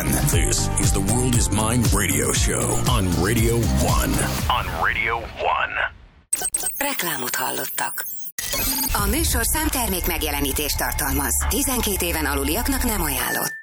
This is the World is Mine radio show on Radio 1. On Radio 1. Reklámot hallottak. A műsorszám termék megjelenítést tartalmaz. 12 éven aluliaknak nem ajánlott.